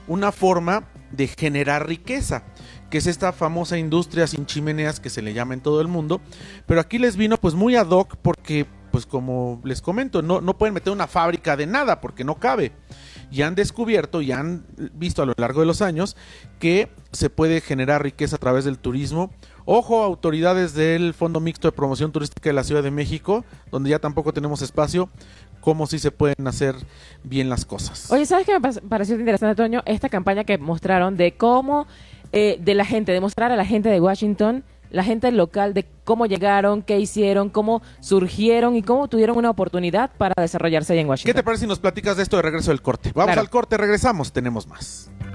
una forma de generar riqueza, que es esta famosa industria sin chimeneas que se le llama en todo el mundo, pero aquí les vino pues muy ad hoc porque, pues como les comento, no pueden meter una fábrica de nada porque no cabe. Y han descubierto y han visto a lo largo de los años que se puede generar riqueza a través del turismo. Ojo, autoridades del Fondo Mixto de Promoción Turística de la Ciudad de México, donde ya tampoco tenemos espacio, cómo sí se pueden hacer bien las cosas. Oye, ¿sabes qué me pareció interesante, Toño? Esta campaña que mostraron de cómo, de la gente, de mostrar a la gente de Washington, la gente local, de cómo llegaron, qué hicieron, cómo surgieron y cómo tuvieron una oportunidad para desarrollarse ahí en Washington. ¿Qué te parece si nos platicas de esto de regreso del corte? Vamos Claro. al corte, regresamos, tenemos más.